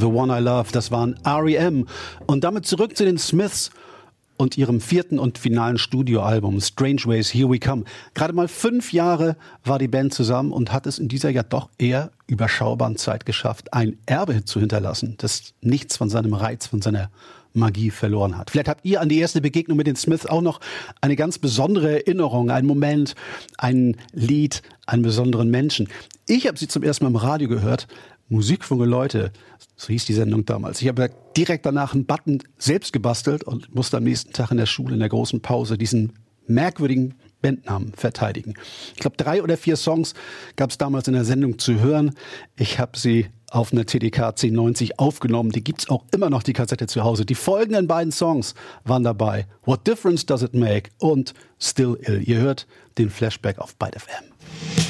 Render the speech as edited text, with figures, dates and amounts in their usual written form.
The One I Love, das waren R.E.M. Und damit zurück zu den Smiths und ihrem 4. und finalen Studioalbum Strange Ways, Here We Come. Gerade mal 5 Jahre war die Band zusammen und hat es in dieser ja doch eher überschaubaren Zeit geschafft, ein Erbe zu hinterlassen, das nichts von seinem Reiz, von seiner Magie verloren hat. Vielleicht habt ihr an die erste Begegnung mit den Smiths auch noch eine ganz besondere Erinnerung, einen Moment, ein Lied, einen besonderen Menschen. Ich habe sie zum ersten Mal im Radio gehört, Musik von Leute, so hieß die Sendung damals. Ich habe direkt danach einen Button selbst gebastelt und musste am nächsten Tag in der Schule in der großen Pause diesen merkwürdigen Bandnamen verteidigen. Ich glaube, 3 oder 4 Songs gab es damals in der Sendung zu hören. Ich habe sie auf einer TDK 1090 aufgenommen. Die gibt's auch immer noch, die Kassette zu Hause. Die folgenden beiden Songs waren dabei. What Difference Does It Make und Still Ill. Ihr hört den Flashback auf Byte FM.